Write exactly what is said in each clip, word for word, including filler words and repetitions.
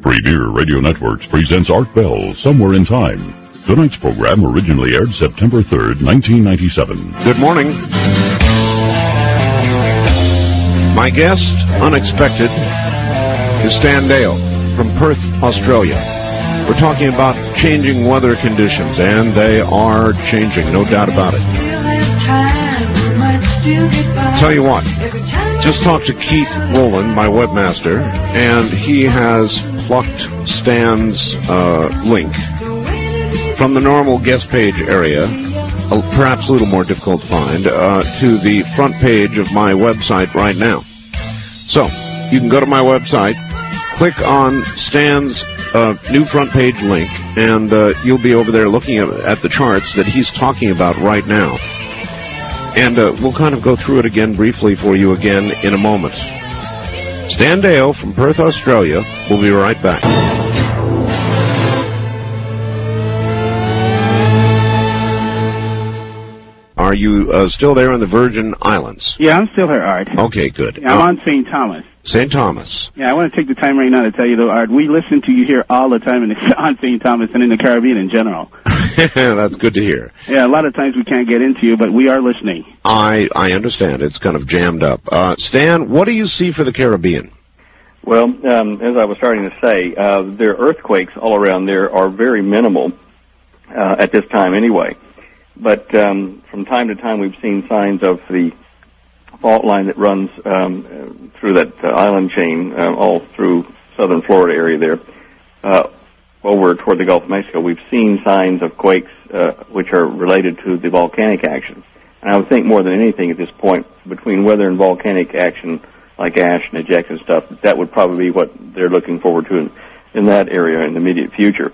Premier Radio Networks presents Art Bell, Somewhere in Time. Tonight's program originally aired September third, nineteen ninety-seven. Good morning. My guest, unexpected, is Stan Deyo from Perth, Australia. We're talking about changing weather conditions, and they are changing, no doubt about it. Tell you what, just talked to Keith Rowland, my webmaster, and he has plucked Stan's uh, link from the normal guest page area, perhaps a little more difficult to find, uh, to the front page of my website right now. So, you can go to my website, click on Stan's uh, new front page link, and uh, you'll be over there looking at, at the charts that he's talking about right now. And uh, we'll kind of go through it again briefly for you again in a moment. Stan Deyo from Perth, Australia. We'll be right back. Are you uh, still there in the Virgin Islands? Yeah, I'm still here, Art. Okay, good. Yeah, I'm uh, on Saint Thomas. Saint Thomas. Yeah, I want to take the time right now to tell you, though, Art, we listen to you here all the time in the, on Saint Thomas and in the Caribbean in general. That's good to hear. Yeah, a lot of times we can't get into you, but we are listening. I I understand. It's kind of jammed up. Uh, Stan, what do you see for the Caribbean? Well, um, as I was starting to say, uh, there are earthquakes all around there are very minimal uh, at this time anyway. But um, from time to time, we've seen signs of the fault line that runs um, through that uh, island chain, uh, all through southern Florida area there, uh, over toward the Gulf of Mexico. We've seen signs of quakes uh, which are related to the volcanic action. And I would think more than anything at this point, between weather and volcanic action, like ash and ejection stuff, that would probably be what they're looking forward to in, in that area in the immediate future.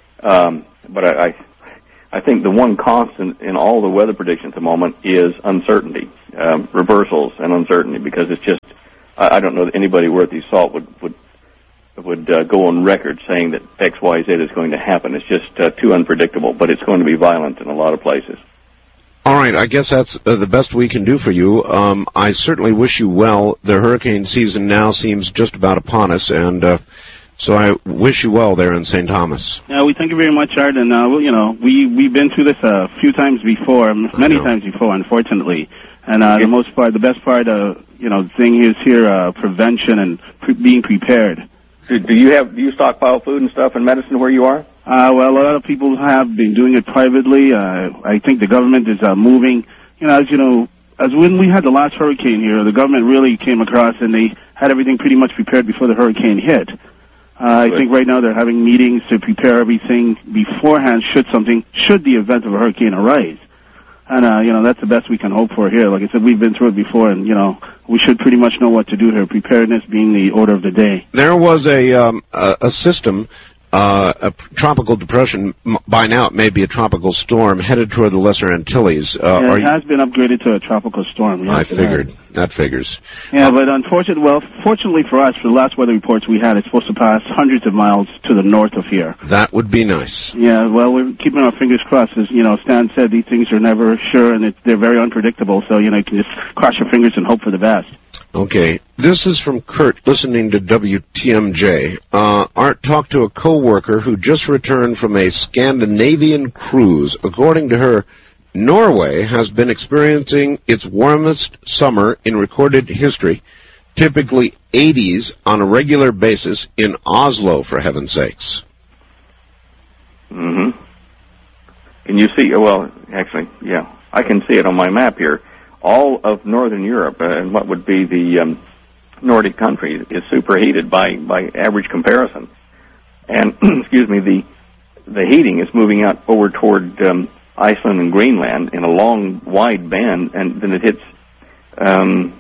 Um, but I... I I think the one constant in all the weather predictions at the moment is uncertainty, um, reversals and uncertainty, because it's just, I, I don't know that anybody worth his salt would would, would uh, go on record saying that X, Y, Z is going to happen. It's just uh, too unpredictable, but it's going to be violent in a lot of places. All right, I guess that's uh, the best we can do for you. Um, I certainly wish you well. The hurricane season now seems just about upon us, and uh, so I wish you well there in Saint Thomas. Yeah, we thank you very much, Art, and uh, well, you know, we we've been through this a few times before, many times before, unfortunately. And uh, the most part, the best part, uh, you know, thing is here, uh, prevention and pre- being prepared. Do, do you have do you stockpile food and stuff and medicine where you are? Uh, well, a lot of people have been doing it privately. Uh, I think the government is uh, moving. You know, as you know, as when we had the last hurricane here, the government really came across and they had everything pretty much prepared before the hurricane hit. Uh, I think right now they're having meetings to prepare everything beforehand should something, should the event of a hurricane arise. And, uh, you know, that's the best we can hope for here. Like I said, we've been through it before, and, you know, we should pretty much know what to do here, preparedness being the order of the day. There was a, um, a, a system, uh, a tropical depression, by now it may be a tropical storm, headed toward the Lesser Antilles. Uh, yeah, it are has been upgraded to a tropical storm. Yes, I figured. That figures. Yeah, but unfortunately, well, fortunately for us, for the last weather reports we had, it's supposed to pass hundreds of miles to the north of here. That would be nice. Yeah, well, we're keeping our fingers crossed. As, you know, Stan said, these things are never sure, and it, they're very unpredictable, so, you know, you can just cross your fingers and hope for the best. Okay. This is from Kurt, listening to W T M J. Uh, Art talked to a co-worker who just returned from a Scandinavian cruise. According to her, Norway has been experiencing its warmest summer in recorded history, typically eighties on a regular basis in Oslo, for heaven's sakes. Mm-hmm. Can you see, well, actually, yeah, I can see it on my map here. All of Northern Europe, uh, and what would be the um, Nordic countries, is superheated by, by average comparison. And, excuse me, the the heating is moving out forward toward um, Iceland and Greenland in a long, wide band, and then it hits um,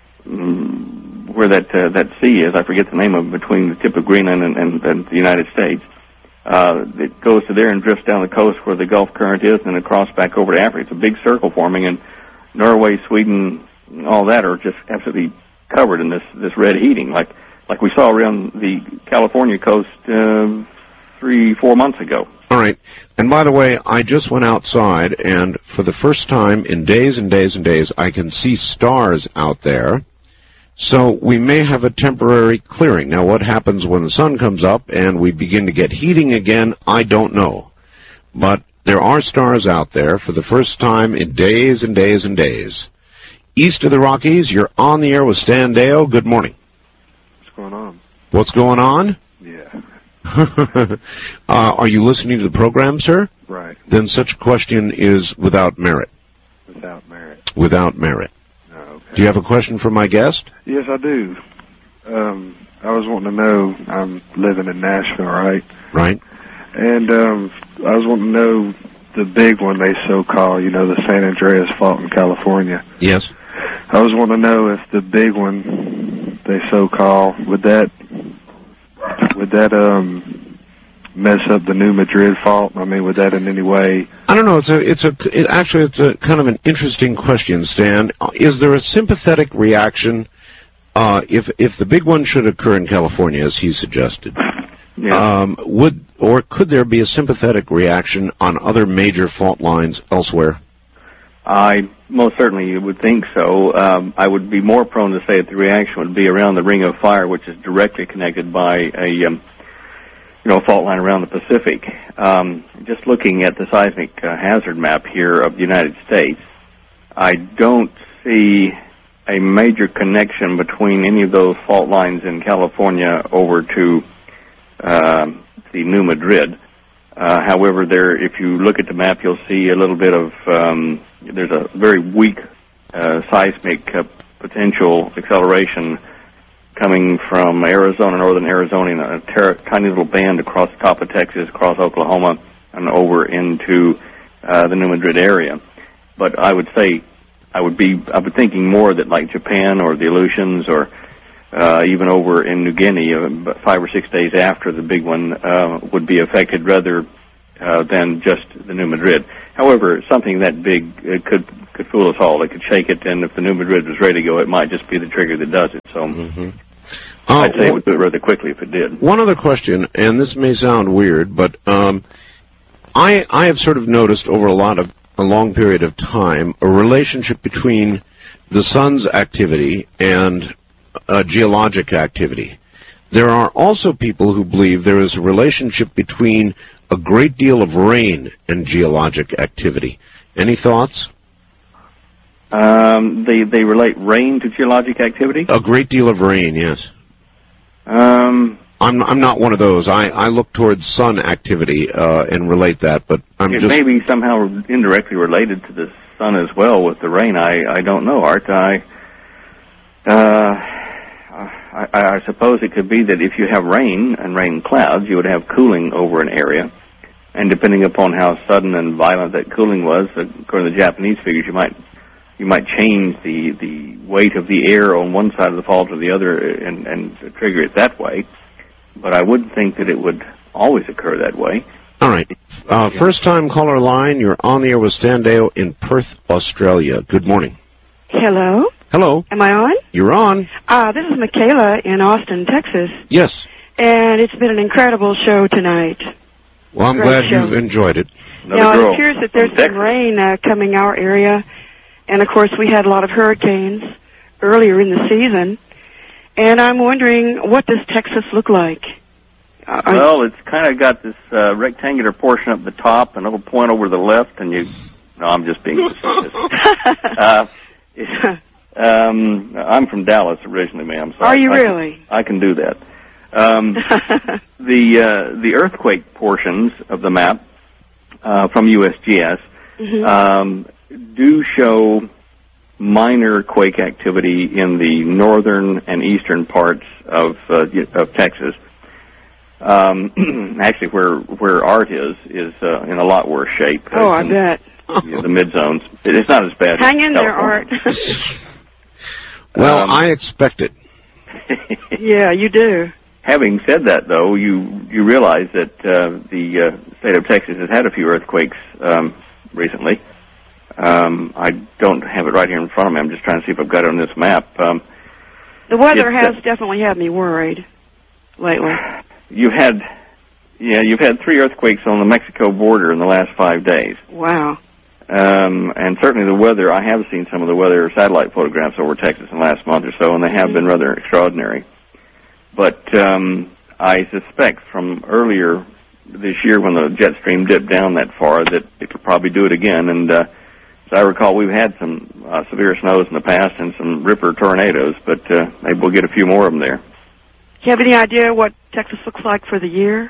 where that uh, that sea is. I forget the name of it, between the tip of Greenland and, and, and the United States. Uh, it goes to there and drifts down the coast where the Gulf Current is, and across back over to Africa. It's a big circle forming, and Norway, Sweden, all that are just absolutely covered in this, this red heating, like like we saw around the California coast uh, three, four months ago. All right. And by the way, I just went outside, and for the first time in days and days and days, I can see stars out there. So we may have a temporary clearing. Now, what happens when the sun comes up and we begin to get heating again, I don't know. But there are stars out there for the first time in days and days and days. East of the Rockies, you're on the air with Stan Deyo. Good morning. What's going on? What's going on? Yeah. uh, are you listening to the program, sir? Right. Then such a question is without merit. Without merit. Without merit. Oh, okay. Do you have a question for my guest? Yes, I do. Um, I was wanting to know, I'm living in Nashville, right? Right. And um, I was wanting to know the big one they so-call, you know, the San Andreas Fault in California. Yes. I was wanting to know if the big one they so-call, would that, would that um, mess up the New Madrid Fault? I mean, would that in any way... I don't know. It's a, it's a, it, actually, it's a kind of an interesting question, Stan. Is there a sympathetic reaction uh, if if the big one should occur in California, as he suggested? Yeah. Um, would or could there be a sympathetic reaction on other major fault lines elsewhere? I most certainly would think so. Um, I would be more prone to say that the reaction would be around the Ring of Fire, which is directly connected by a um, you know fault line around the Pacific. Um, just looking at the seismic uh, hazard map here of the United States, I don't see a major connection between any of those fault lines in California over to uh, the New Madrid. Uh, however, there, if you look at the map, you'll see a little bit of, um, there's a very weak uh, seismic uh, potential acceleration coming from Arizona, northern Arizona, in a ter- tiny little band across the top of Texas, across Oklahoma, and over into uh, the New Madrid area. But I would say, I would be, I would thinking more that like Japan or the Aleutians or Uh, even over in New Guinea, uh, five or six days after the big one, uh, would be affected rather uh, than just the New Madrid. However, something that big uh, could could fool us all. It could shake it, and if the New Madrid was ready to go, it might just be the trigger that does it. So mm-hmm. uh, I'd say it would do it rather quickly if it did. One other question, and this may sound weird, but um, I I have sort of noticed over a lot of a long period of time a relationship between the sun's activity and Uh, geologic activity. There are also people who believe there is a relationship between a great deal of rain and geologic activity. Any thoughts? Um, they they relate rain to geologic activity? A great deal of rain, yes. Um, I'm I'm not one of those. I, I look towards sun activity uh, and relate that, but I'm it just... may be somehow indirectly related to the sun as well with the rain. I, I don't know, Art. I... Uh, I, I suppose it could be that if you have rain and rain clouds, you would have cooling over an area. And depending upon how sudden and violent that cooling was, according to the Japanese figures, you might you might change the, the weight of the air on one side of the fault or the other and, and trigger it that way. But I wouldn't think that it would always occur that way. All right. Uh, first-time caller line, you're on the air with Stan Deyo in Perth, Australia. Good morning. Hello. Hello. Am I on? You're on. Uh, this is Michaela in Austin, Texas. Yes. And it's been an incredible show tonight. Well, I'm Great glad show. you've enjoyed it. Another now, girl. it appears that there's some rain uh, coming our area. And, of course, we had a lot of hurricanes earlier in the season. And I'm wondering, what does Texas look like? Uh, well, it's kind of got this uh, rectangular portion up the top, and a little point over the left, and you... No, I'm just being facetious. uh, it's, Um, I'm from Dallas originally, ma'am. So Are I, you I really? Can, I can do that. Um, the uh, the earthquake portions of the map uh, from U S G S mm-hmm. um, do show minor quake activity in the northern and eastern parts of uh, of Texas. Um, actually, where where Art is is uh, in a lot worse shape. Oh, I bet. You know, the mid zones. It's not as bad. Hang as in California. there, Art. Well, um, I expect it. Yeah, you do. Having said that, though, you you realize that uh, the uh, state of Texas has had a few earthquakes um, recently. Um, I don't have it right here in front of me. I'm just trying to see if I've got it on this map. Um, the weather has uh, definitely had me worried lately. You've had, yeah, you've had three earthquakes on the Mexico border in the last five days. Wow. Um, and certainly the weather, I have seen some of the weather satellite photographs over Texas in the last month or so, and they have been rather extraordinary. But um, I suspect from earlier this year when the jet stream dipped down that far that it could probably do it again. And uh, as I recall, we've had some uh, severe snows in the past and some ripper tornadoes, but uh, maybe we'll get a few more of them there. Do you have any idea what Texas looks like for the year?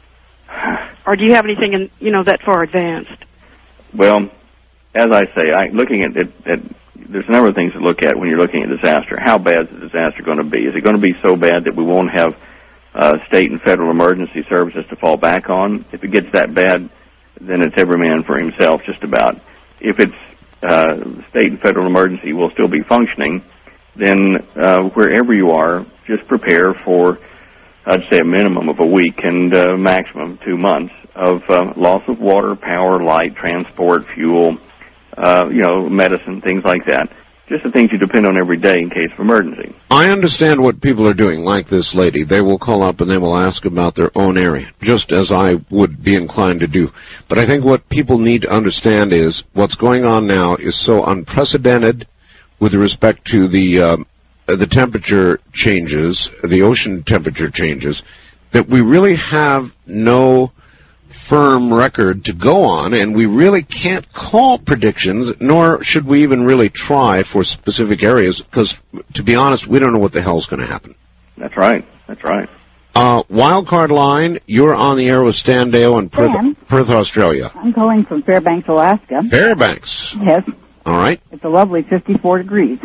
Or do you have anything in, you know, that far advanced? Well, as I say, I, looking at it, at, there's a number of things to look at when you're looking at disaster. How bad is the disaster going to be? Is it going to be so bad that we won't have uh, state and federal emergency services to fall back on? If it gets that bad, then it's every man for himself, just about. If it's uh, state and federal emergency will still be functioning, then uh, wherever you are, just prepare for, I'd say, a minimum of a week and uh, maximum two months of uh, loss of water, power, light, transport, fuel, uh, you know, medicine, things like that. Just the things you depend on every day in case of emergency. I understand what people are doing, like this lady. They will call up and they will ask about their own area, just as I would be inclined to do. But I think what people need to understand is what's going on now is so unprecedented with respect to the uh, the temperature changes, the ocean temperature changes, that we really have no firm record to go on, and we really can't call predictions, nor should we even really try for specific areas, because, to be honest, we don't know what the hell's going to happen. That's right. That's right. Uh, wildcard line, you're on the air with Stan Deyo in Perth, Perth, Australia. I'm calling from Fairbanks, Alaska. Fairbanks. Yes. All right. It's a lovely fifty-four degrees.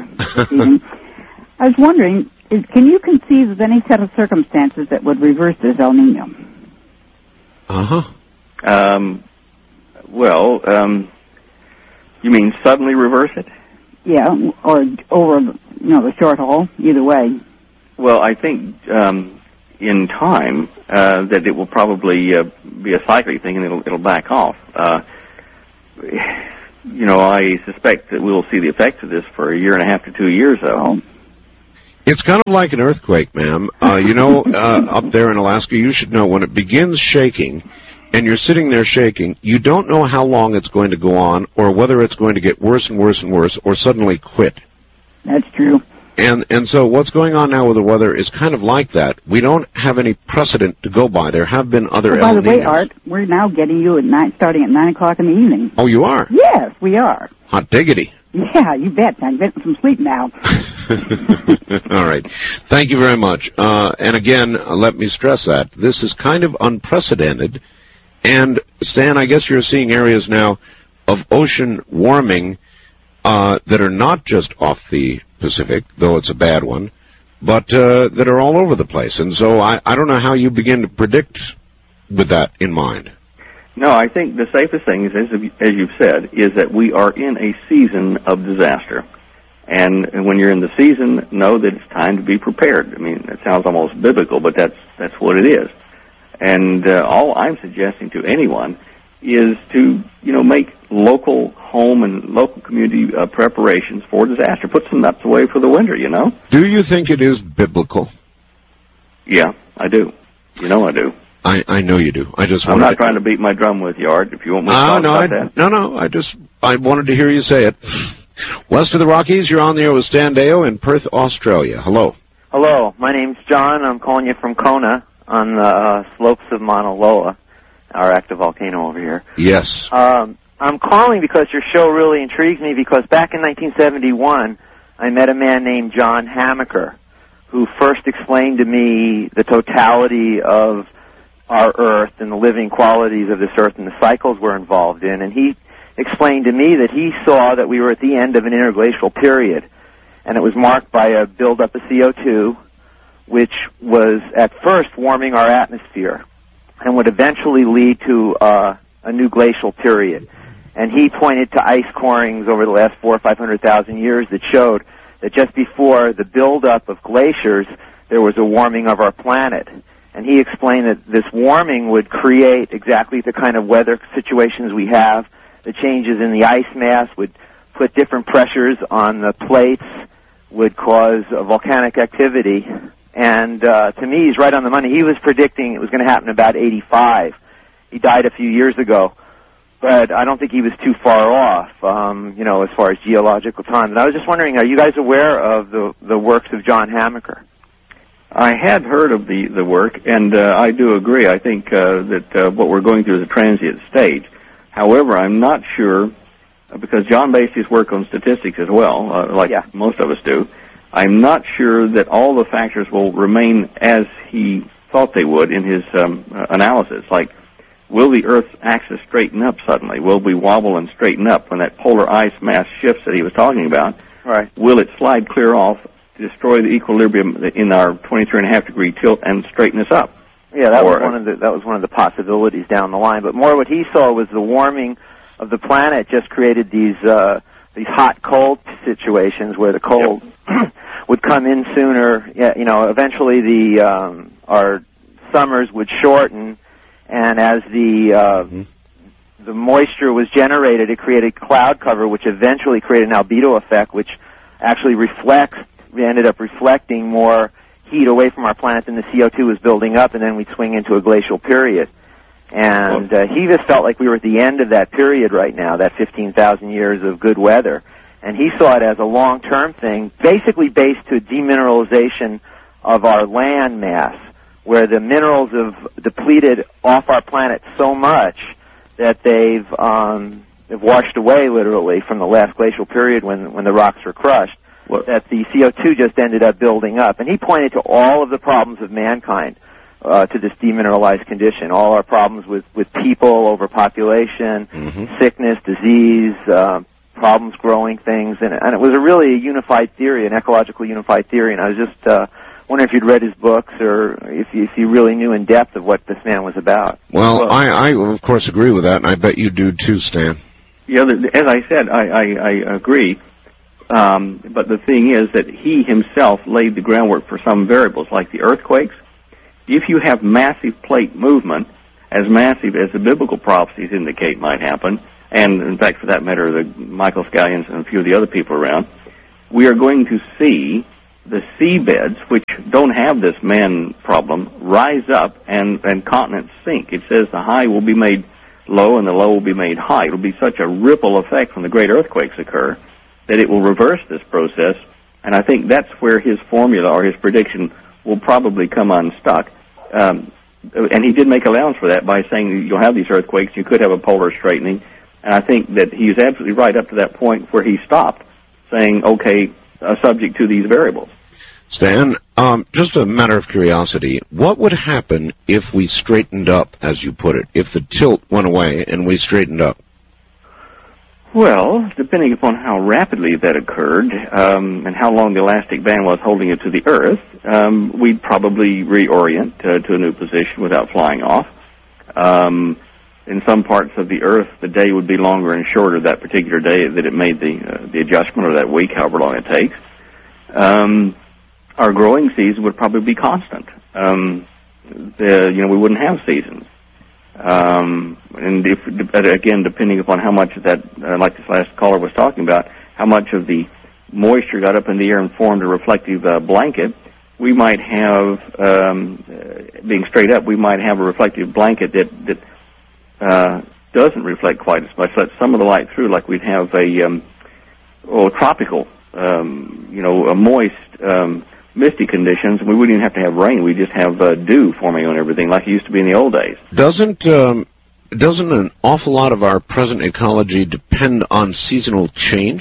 I was wondering, is, can you conceive of any set of circumstances that would reverse this El Nino? Uh-huh. Um, well, um, you mean suddenly reverse it? Yeah, or over, you know, the short haul, either way. Well, I think um, in time uh, that it will probably uh, be a cyclic thing and it'll, it'll back off. Uh, you know, I suspect that we'll see the effects of this for a year and a half to two years, though. Oh. It's kind of like an earthquake, ma'am. Uh, you know, uh, up there in Alaska, you should know when it begins shaking, and you're sitting there shaking, you don't know how long it's going to go on or whether it's going to get worse and worse and worse or suddenly quit. That's true. And and so what's going on now with the weather is kind of like that. We don't have any precedent to go by. There have been other well, El by the way, Ninos. Art, we're now getting you at nine, starting at nine o'clock in the evening. Oh, you are? Yes, we are. Hot diggity. Yeah, you bet. I'm getting some sleep now. All right. Thank you very much. Uh, and again, uh, let me stress that. This is kind of unprecedented. And, Stan, I guess you're seeing areas now of ocean warming uh, that are not just off the Pacific, though it's a bad one, but uh, that are all over the place. And so I, I don't know how you begin to predict with that in mind. No, I think the safest thing is, as you've said, is that we are in a season of disaster. And when you're in the season, know that it's time to be prepared. I mean, it sounds almost biblical, but that's that's what it is. And uh, all I'm suggesting to anyone is to, you know, make local home and local community uh, preparations for disaster. Put some nuts away for the winter, you know? Do you think it is biblical? Yeah, I do. You know I do. I, I know you do. I just I'm not to... trying to beat my drum with you, Art, if you want me to uh, talk no, about I, that. No, no, I just I wanted to hear you say it. West of the Rockies, you're on the air with Stan Deyo in Perth, Australia. Hello. Hello, my name's John. I'm calling you from Kona on the uh, slopes of Mauna Loa, our active volcano over here. Yes. Um, I'm calling because your show really intrigues me because back in nineteen seventy-one, I met a man named John Hamaker who first explained to me the totality of our Earth and the living qualities of this Earth and the cycles we're involved in. And he explained to me that he saw that we were at the end of an interglacial period, and it was marked by a buildup of C O two, which was at first warming our atmosphere and would eventually lead to uh, a new glacial period. And he pointed to ice corings over the last four or five hundred thousand years that showed that just before the buildup of glaciers, there was a warming of our planet. And he explained that this warming would create exactly the kind of weather situations we have. The changes in the ice mass would put different pressures on the plates, would cause uh, volcanic activity. And uh, to me, he's right on the money. He was predicting it was going to happen about eighty-five. He died a few years ago. but I don't think he was too far off, um, you know, as far as geological time. And I was just wondering, are you guys aware of the, the works of John Hamaker? I had heard of the, the work, and uh, I do agree. I think uh, that uh, what we're going through is a transient stage. However, I'm not sure, uh, because John based his work on statistics as well, uh, like yeah. most of us do, I'm not sure that all the factors will remain as he thought they would in his um, uh, analysis. Like, will the Earth's axis straighten up suddenly? Will we wobble and straighten up when that polar ice mass shifts that he was talking about? Right. Will it slide clear off, destroy the equilibrium in our twenty-three and a half degree tilt, and straighten us up? Yeah, that or, was one of the that was one of the possibilities down the line. But more, what he saw was the warming of the planet just created these uh, these hot cold situations where the cold yep. would come in sooner. Yeah, you know, eventually the um, our summers would shorten, and as the uh, mm-hmm. the moisture was generated, it created cloud cover, which eventually created an albedo effect, which actually reflects. We ended up reflecting more heat away from our planet than the C O two was building up, and then we'd swing into a glacial period. And uh, he just felt like we were at the end of that period right now, that fifteen thousand years of good weather. And he saw it as a long-term thing, basically based to demineralization of our land mass, where the minerals have depleted off our planet so much that they've, um, they've washed away, literally, from the last glacial period when, when the rocks were crushed. What? That the C O two just ended up building up. And he pointed to all of the problems of mankind uh, to this demineralized condition, all our problems with, with people, overpopulation, mm-hmm. sickness, disease, uh, problems growing things. And, and it was a really a unified theory, an ecological unified theory. And I was just uh, wondering if you'd read his books or if you, if you really knew in depth of what this man was about. Well, well I, I, of course, agree with that, and I bet you do too, Stan. Yeah, as I said, I, I, I agree. Um, but the thing is that he himself laid the groundwork for some variables, like the earthquakes. If you have massive plate movement, as massive as the biblical prophecies indicate might happen, and in fact, for that matter, the Michael Scallions and a few of the other people around, we are going to see the seabeds, which don't have this man problem, rise up and, and continents sink. It says the high will be made low and the low will be made high. It will be such a ripple effect when the great earthquakes occur that it will reverse this process, and I think that's where his formula or his prediction will probably come unstuck. Um, and he did make allowance for that by saying you'll have these earthquakes, you could have a polar straightening, and I think that he's absolutely right up to that point where he stopped saying, okay, uh, subject to these variables. Stan, um, just a matter of curiosity, what would happen if we straightened up, as you put it, if the tilt went away and we straightened up? Well, depending upon how rapidly that occurred um, and how long the elastic band was holding it to the Earth, um, we'd probably reorient uh, to a new position without flying off. Um, in some parts of the Earth, the day would be longer and shorter that particular day that it made the uh, the adjustment, or that week, however long it takes. Um, our growing season would probably be constant. Um, the, you know, we wouldn't have seasons. Um, and if, again, depending upon how much of that, uh, like this last caller was talking about, how much of the moisture got up in the air and formed a reflective uh, blanket, we might have, um, uh, being straight up, we might have a reflective blanket that, that uh, doesn't reflect quite as much, lets some of the light through, like we'd have a, um, oh, tropical, um, you know, a moist, um, misty conditions. We wouldn't even have to have rain. We just have uh, dew forming on everything like it used to be in the old days. Doesn't um, doesn't an awful lot of our present ecology depend on seasonal change?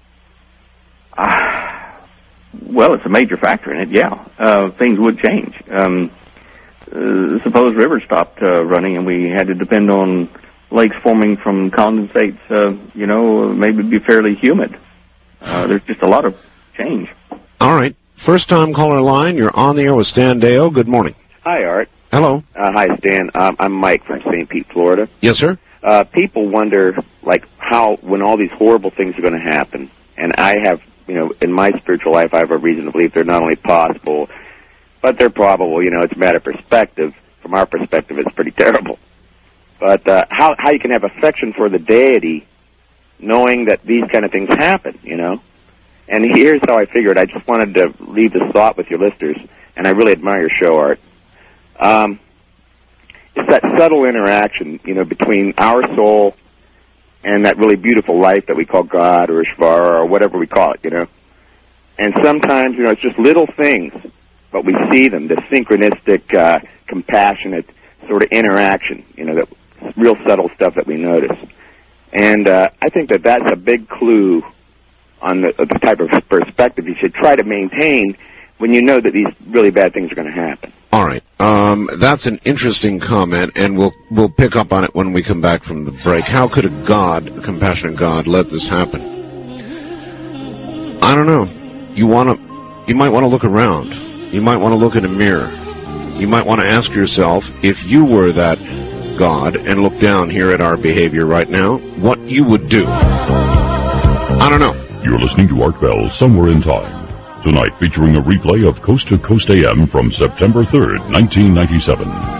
Uh, well, it's a major factor in it, yeah. Uh, things would change. Um, uh, suppose rivers stopped uh, running and we had to depend on lakes forming from condensates, uh, you know, maybe it'd be fairly humid. Uh, there's just a lot of change. All right. First time caller line, you're on the air with Stan Deyo. Good morning. Hi, Art. Hello. Uh, hi, Stan. Um, I'm Mike from Saint Pete, Florida. Yes, sir. Uh, people wonder, like, how, when all these horrible things are going to happen, and I have, you know, in my spiritual life, I have a reason to believe they're not only possible, but they're probable. You know, it's a matter of perspective. From our perspective, it's pretty terrible. But uh, how, how you can have affection for the deity knowing that these kind of things happen, you know? And here's how I figured. I just wanted to leave this thought with your listeners, and I really admire your show, Art. Um, it's that subtle interaction, you know, between our soul and that really beautiful life that we call God or Ishvara or whatever we call it, you know. And sometimes, you know, it's just little things, but we see them, the synchronistic, uh, compassionate sort of interaction, you know, that real subtle stuff that we notice. And uh, I think that that's a big clue on the, the type of perspective you should try to maintain when you know that these really bad things are going to happen. All right. Um, that's an interesting comment, and we'll we'll pick up on it when we come back from the break. How could a God, a compassionate God, let this happen? I don't know. You want to, you might want to look around. You might want to look in a mirror. You might want to ask yourself, if you were that God and look down here at our behavior right now, what you would do. I don't know. You're listening to Art Bell, Somewhere in Time. Tonight featuring a replay of Coast to Coast A M from September third, nineteen ninety-seven.